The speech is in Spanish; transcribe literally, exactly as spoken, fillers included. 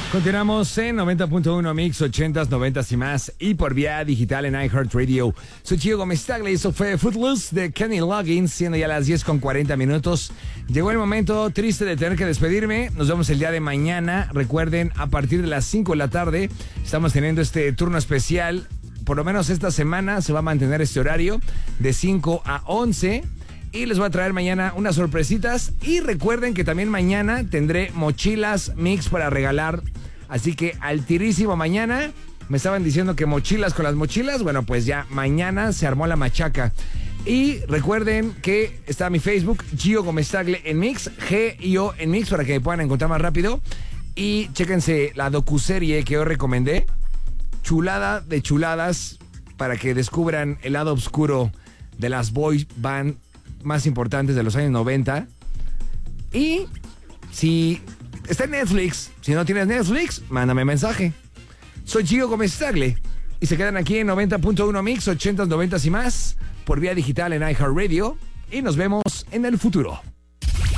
Continuamos en noventa punto uno Mix, ochentas, noventas y más, y por vía digital en iHeartRadio. Soy Gio Gómez Tagle y eso fue Footloose de Kenny Loggins, siendo ya las diez con cuarenta minutos. Llegó el momento triste de tener que despedirme. Nos vemos el día de mañana. Recuerden, a partir de las cinco de la tarde estamos teniendo este turno especial. Por lo menos esta semana se va a mantener este horario de cinco a once. Y les voy a traer mañana unas sorpresitas. Y recuerden que también mañana tendré mochilas mix para regalar. Así que al tirísimo mañana. Me estaban diciendo que mochilas con las mochilas. Bueno, pues ya mañana se armó la machaca. Y recuerden que está mi Facebook, Gio Gómez Tagle en Mix, G I O en Mix, para que me puedan encontrar más rápido. Y chéquense la docuserie que yo recomendé. Chulada de chuladas, para que descubran el lado oscuro de las boy band más importantes de los años noventa. Y si está en Netflix, si no tienes Netflix, mándame mensaje. Soy Gio Gómez Tagle y se quedan aquí en noventa punto uno Mix, ochentas, noventas y más, por vía digital en iHeartRadio, y nos vemos en el futuro.